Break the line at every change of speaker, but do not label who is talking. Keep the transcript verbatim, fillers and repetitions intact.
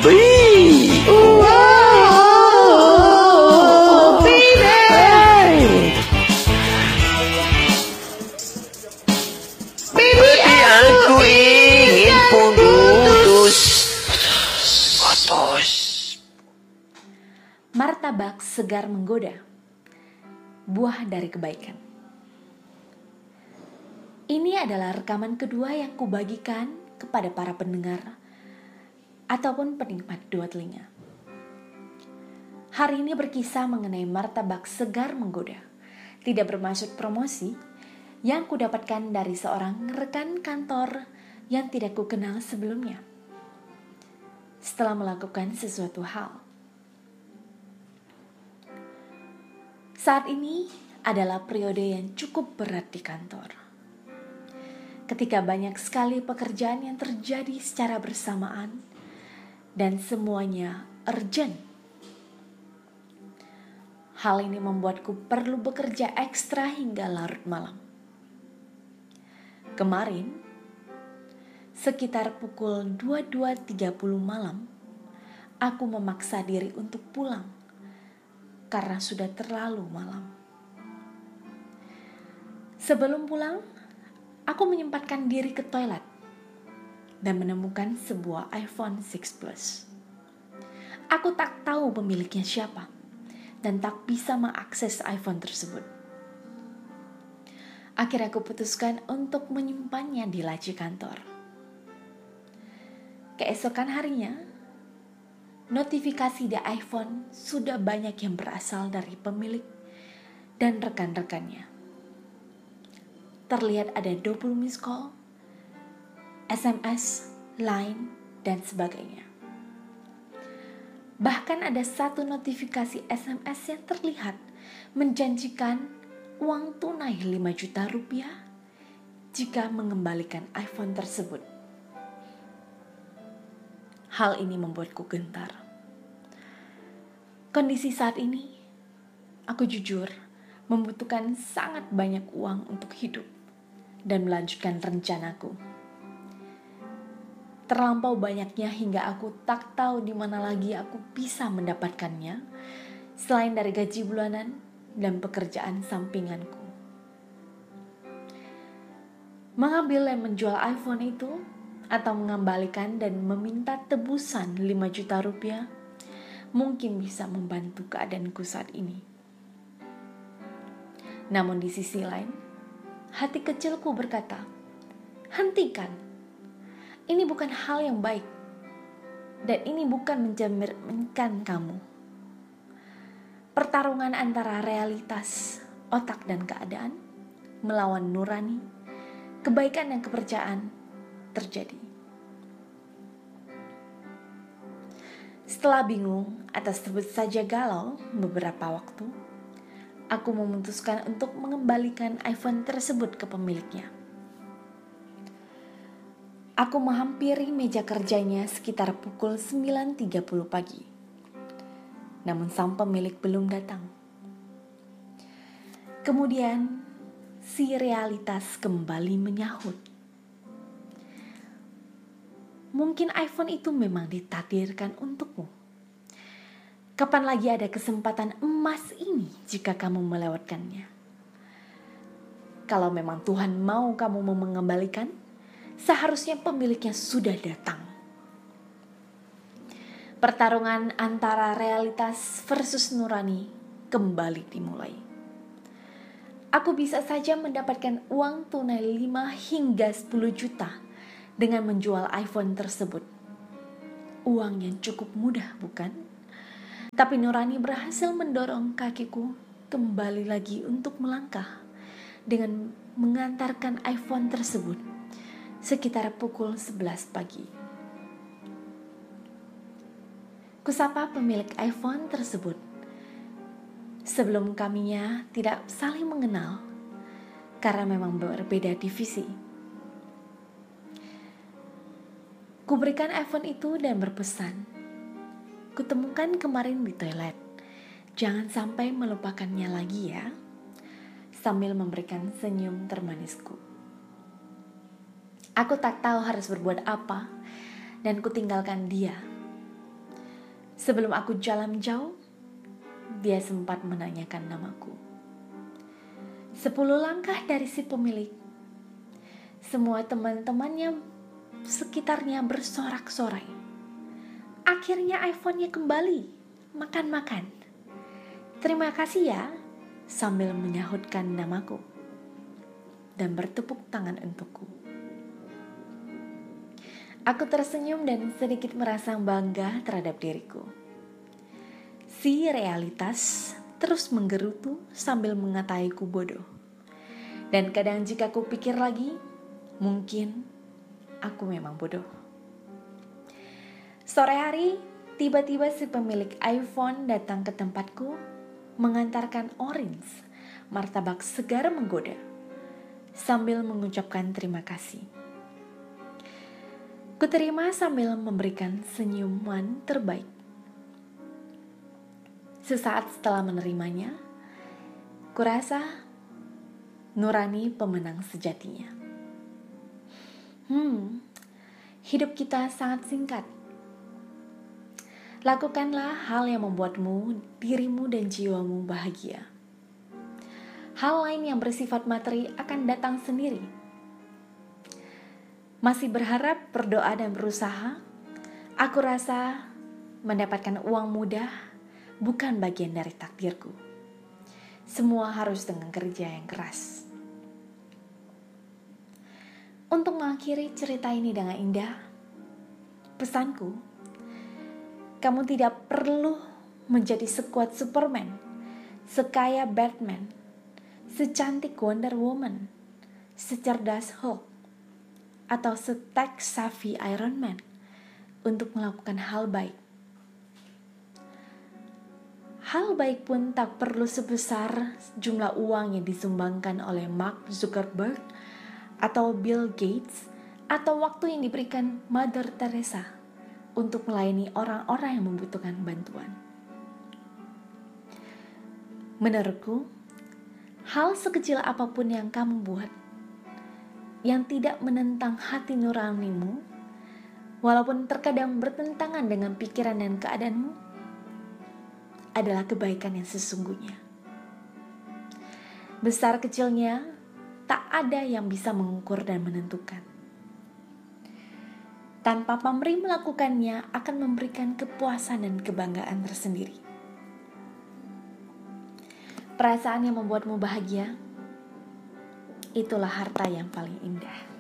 Baby.
Wow, baby. Baby,
Aku ingin putus. Putus.
Martabak segar menggoda, buah dari kebaikan. Ini adalah rekaman kedua yang kubagikan kepada para pendengar ataupun penikmat dua telinga. Hari ini berkisah mengenai martabak segar menggoda. Tidak bermaksud promosi, yang kudapatkan dari seorang rekan kantor yang tidak kukenal sebelumnya. Setelah melakukan sesuatu hal. Saat ini adalah periode yang cukup berat di kantor. Ketika banyak sekali pekerjaan yang terjadi secara bersamaan dan semuanya urgent. Hal ini membuatku perlu bekerja ekstra hingga larut malam. Kemarin, sekitar pukul dua puluh dua tiga puluh malam, aku memaksa diri untuk pulang karena sudah terlalu malam. Sebelum pulang, aku menyempatkan diri ke toilet dan menemukan sebuah iPhone enam Plus. Aku tak tahu pemiliknya siapa dan tak bisa mengakses iPhone tersebut. Akhirnya aku putuskan untuk menyimpannya di laci kantor. Keesokan harinya, notifikasi di iPhone sudah banyak yang berasal dari pemilik dan rekan-rekannya. Terlihat ada dua puluh miss call, S M S, Line, dan sebagainya. Bahkan ada satu notifikasi S M S yang terlihat menjanjikan uang tunai lima juta rupiah jika mengembalikan iPhone tersebut. Hal ini membuatku gentar. Kondisi saat ini, aku jujur membutuhkan sangat banyak uang untuk hidup dan melanjutkan rencanaku. Terlampau banyaknya hingga aku tak tahu di mana lagi aku bisa mendapatkannya selain dari gaji bulanan dan pekerjaan sampinganku. Mengambil dan menjual iPhone itu atau mengembalikan dan meminta tebusan lima juta rupiah mungkin bisa membantu keadaanku saat ini. Namun di sisi lain, hati kecilku berkata, hentikan. Ini bukan hal yang baik. Dan ini bukan mencerminkan kamu. Pertarungan antara realitas, otak dan keadaan melawan nurani, kebaikan dan kepercayaan terjadi. Setelah bingung atas sebut saja galau beberapa waktu, aku memutuskan untuk mengembalikan iPhone tersebut ke pemiliknya. Aku menghampiri meja kerjanya sekitar pukul sembilan tiga puluh pagi. Namun sang pemilik belum datang. Kemudian si realitas kembali menyahut. Mungkin iPhone itu memang ditakdirkan untukmu. Kapan lagi ada kesempatan emas ini jika kamu melewatkannya? Kalau memang Tuhan mau kamu mengembalikan, seharusnya pemiliknya sudah datang. Pertarungan antara realitas versus nurani kembali dimulai. Aku bisa saja mendapatkan uang tunai lima hingga sepuluh juta dengan menjual iPhone tersebut. Uang yang cukup mudah, bukan? Tapi nurani berhasil mendorong kakiku kembali lagi untuk melangkah dengan mengantarkan iPhone tersebut sekitar pukul sebelas pagi. Kusapa pemilik iPhone tersebut. Sebelum kaminya tidak saling mengenal karena memang berbeda divisi. Kuberikan iPhone itu dan berpesan, kutemukan kemarin di toilet. Jangan sampai melupakannya lagi ya. Sambil memberikan senyum termanisku. Aku tak tahu harus berbuat apa dan kutinggalkan dia. Sebelum aku jalan jauh, dia sempat menanyakan namaku. Sepuluh langkah dari si pemilik, semua teman-temannya sekitarnya bersorak-sorai. Akhirnya iPhone-nya kembali, makan-makan. Terima kasih ya, sambil menyahutkan namaku dan bertepuk tangan untukku. Aku tersenyum dan sedikit merasa bangga terhadap diriku. Si realitas terus menggerutu sambil mengataiku bodoh. Dan kadang jika ku pikir lagi, mungkin aku memang bodoh. Sore hari, tiba-tiba si pemilik iPhone datang ke tempatku, mengantarkan orange, martabak segar menggoda, sambil mengucapkan terima kasih. Kuterima sambil memberikan senyuman terbaik. Sesaat setelah menerimanya, kurasa Nurani pemenang sejatinya. Hmm, hidup kita sangat singkat. Lakukanlah hal yang membuatmu, dirimu dan jiwamu bahagia. Hal lain yang bersifat materi akan datang sendiri. Masih berharap, berdoa dan berusaha, aku rasa mendapatkan uang mudah bukan bagian dari takdirku. Semua harus dengan kerja yang keras. Untuk mengakhiri cerita ini dengan indah, pesanku, kamu tidak perlu menjadi sekuat Superman, sekaya Batman, secantik Wonder Woman, secerdas Hulk, atau se-tech savvy Iron Man untuk melakukan hal baik. Hal baik pun tak perlu sebesar jumlah uang yang disumbangkan oleh Mark Zuckerberg atau Bill Gates, atau waktu yang diberikan Mother Teresa untuk melayani orang-orang yang membutuhkan bantuan. Menurutku, hal sekecil apapun yang kamu buat, yang tidak menentang hati nuranimu, walaupun terkadang bertentangan dengan pikiran dan keadaanmu, adalah kebaikan yang sesungguhnya. Besar kecilnya, tak ada yang bisa mengukur dan menentukan. Tanpa pamrih melakukannya akan memberikan kepuasan dan kebanggaan tersendiri. Perasaan yang membuatmu bahagia, itulah harta yang paling indah.